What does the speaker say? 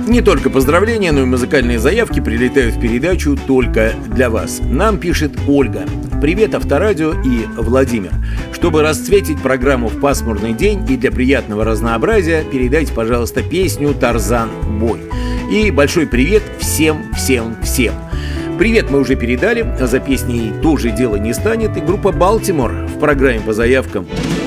Не только поздравления, но и музыкальные заявки прилетают в передачу только для вас. Нам пишет Ольга. Привет, Авторадио и Владимир. Чтобы расцветить программу в пасмурный день и для приятного разнообразия, передайте, пожалуйста, песню «Тарзан. Бой». И большой привет всем. Привет мы уже передали, а за песней тоже дело не станет. И группа «Балтимор» в программе по заявкам